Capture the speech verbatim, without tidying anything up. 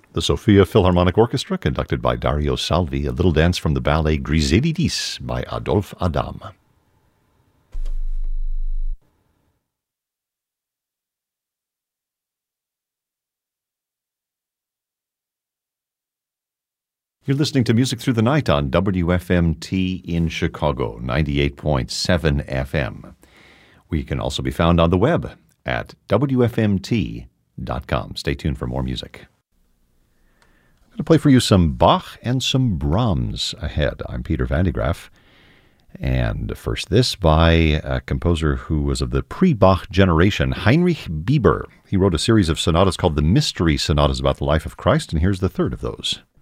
The Sofia Philharmonic Orchestra, conducted by Dario Salvi, a little dance from the ballet Griselidis by Adolphe Adam. You're listening to Music Through the Night on W F M T in Chicago, ninety-eight point seven F M. We can also be found on the web at W F M T dot com. Stay tuned for more music. I'm going to play for you some Bach and some Brahms ahead. I'm Peter Van de Graaff. And first this by a composer who was of the pre-Bach generation, Heinrich Bieber. He wrote a series of sonatas called the Mystery Sonatas about the life of Christ, and here's the third of those.